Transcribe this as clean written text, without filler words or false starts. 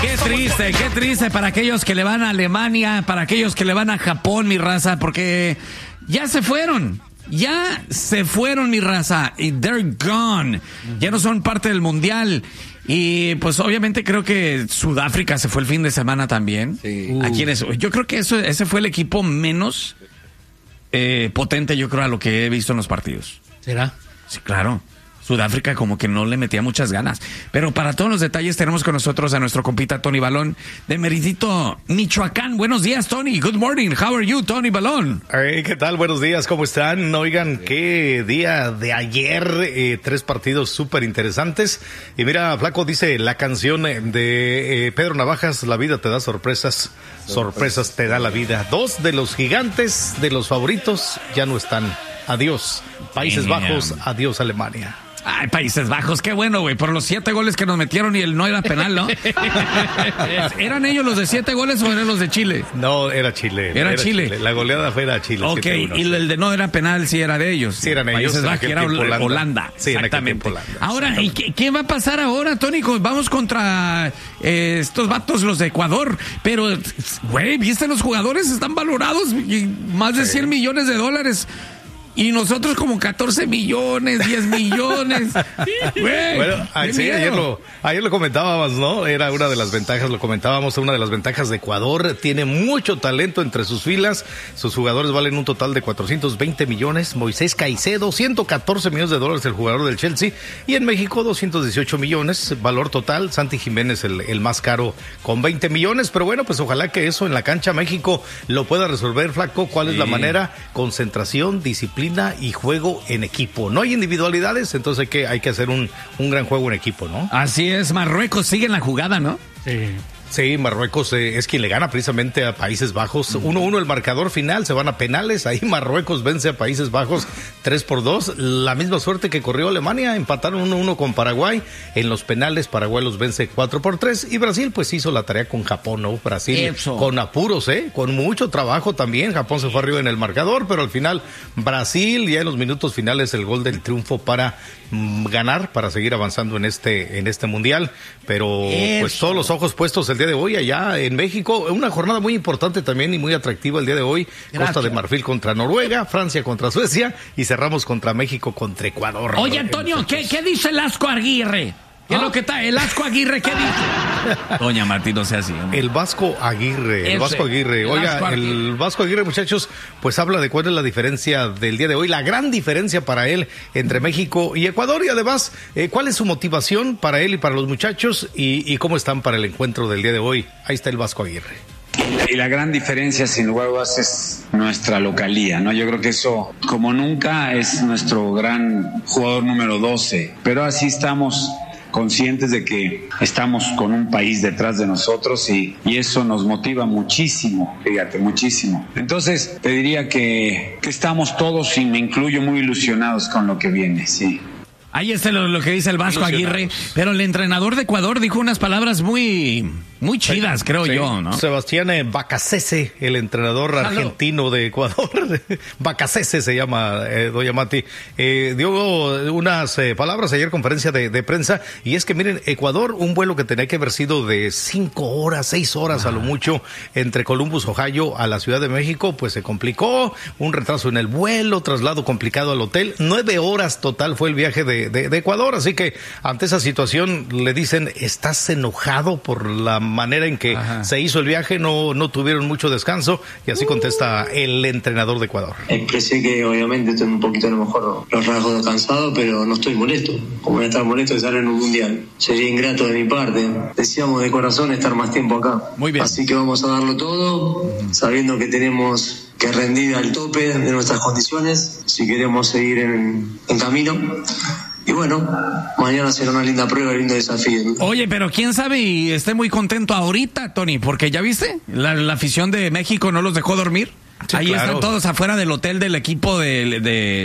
Qué triste para aquellos que le van a Alemania, para aquellos que le van a Japón, mi raza, porque ya se fueron, mi raza, y they're gone, ya no son parte del mundial. Y pues obviamente creo que Sudáfrica se fue el fin de semana también. Sí. Yo creo que ese fue el equipo menos potente, yo creo, a lo que he visto en los partidos. ¿Será? Sí, claro. Sudáfrica como que no le metía muchas ganas. Pero para todos los detalles tenemos con nosotros a nuestro compita Tony Balón de Meridito, Michoacán. Buenos días, Tony. Good morning. How are you, Tony Balón? Hey, ¿qué tal? Buenos días. ¿Cómo están? Oigan, qué día de ayer. 3 partidos súper interesantes. Y mira, Flaco, dice la canción de Pedro Navajas, la vida te da sorpresas. Sorpresas te da la vida. 2 de los gigantes, de los favoritos, ya no están. Adiós, Países Bajos. Adiós, Alemania. Ay, Países Bajos, qué bueno, güey, por los 7 goles que nos metieron y el no era penal, ¿no? ¿Eran ellos los de 7 goles o eran los de Chile? No, era Chile. Era Chile. La goleada fue a Chile. Ok, y el de no era penal sí era de ellos. Sí, eran ellos. Países Bajos, era Holanda. Sí, exactamente. Ahora, ¿y qué va a pasar ahora, Tony? Vamos contra estos vatos, los de Ecuador, pero, güey, ¿viste los jugadores? Están valorados más de $100 millones. Y nosotros como 14 millones, 10 millones. Güey, bueno, sí, ayer lo comentábamos, ¿no? Era una de las ventajas, lo comentábamos, una de las ventajas de Ecuador. Tiene mucho talento entre sus filas. Sus jugadores valen un total de 420 millones. Moisés Caicedo, 114 millones de dólares el jugador del Chelsea. Y en México, 218 millones. Valor total. Santi Jiménez, el más caro, con 20 millones. Pero bueno, pues ojalá que eso en la cancha México lo pueda resolver, Flaco. ¿Cuál es la manera? Concentración, disciplina y juego en equipo. No hay individualidades, entonces hay que hacer un gran juego en equipo, ¿no? Así es, Marruecos sigue en la jugada, ¿no? Sí. Sí, Marruecos es quien le gana precisamente a Países Bajos. 1-1 el marcador final, se van a penales. Ahí Marruecos vence a Países Bajos 3-2. La misma suerte que corrió Alemania, empataron 1-1 con Paraguay. En los penales Paraguay los vence 4-3. Y Brasil pues hizo la tarea con Japón, ¿no? Brasil con apuros, con mucho trabajo también. Japón se fue arriba en el marcador, pero al final Brasil ya en los minutos finales el gol del triunfo para ganar, para seguir avanzando en este mundial. Pero pues todos los ojos puestos el día de hoy allá en México, una jornada muy importante también y muy atractiva el día de hoy. Gracias. Costa de Marfil contra Noruega, Francia contra Suecia y cerramos contra México contra Ecuador. Oye, Antonio, ¿qué dice el Asco Aguirre? ¿Qué es lo que está? ¿El Asco Aguirre qué dice? Doña Martín, no sea así. Hombre. El Vasco Aguirre. Oiga, el Vasco Aguirre, muchachos, pues habla de cuál es la diferencia del día de hoy, la gran diferencia para él entre México y Ecuador y además, cuál es su motivación para él y para los muchachos y cómo están para el encuentro del día de hoy. Ahí está el Vasco Aguirre. Y la gran diferencia, sin lugar a dudas, es nuestra localía, ¿no? Yo creo que eso, como nunca, es nuestro gran jugador número 12. Pero así estamos conscientes de que estamos con un país detrás de nosotros y eso nos motiva muchísimo, fíjate, muchísimo. Entonces, te diría que estamos todos, y me incluyo, muy ilusionados con lo que viene, sí. Ahí está lo que dice el Vasco Aguirre, pero el entrenador de Ecuador dijo unas palabras muy chidas, creo yo, ¿no? Sebastián Bacasese, el entrenador argentino de Ecuador, Bacasese se llama, doña Mati, dio unas palabras ayer, conferencia de prensa, y es que miren, Ecuador, un vuelo que tenía que haber sido de 5 horas, 6 horas a lo mucho, entre Columbus, Ohio, a la Ciudad de México, pues se complicó, un retraso en el vuelo, traslado complicado al hotel, 9 horas total fue el viaje de Ecuador, así que ante esa situación le dicen, ¿estás enojado por la manera en que se hizo el viaje? No tuvieron mucho descanso y así contesta el entrenador de Ecuador. Expresé que obviamente estoy un poquito a lo mejor los rasgos de cansado, pero no estoy molesto. Como voy a estar molesto de estar en un mundial, sería ingrato de mi parte. Decíamos de corazón estar más tiempo acá. Muy bien. Así que vamos a darlo todo, sabiendo que tenemos que rendir al tope de nuestras condiciones si queremos seguir en camino. Y bueno, mañana será una linda prueba, un lindo desafío. Oye, pero quién sabe y esté muy contento ahorita, Tony, porque ya viste, la afición de México no los dejó dormir. Sí, ahí claro. Están todos afuera del hotel del equipo de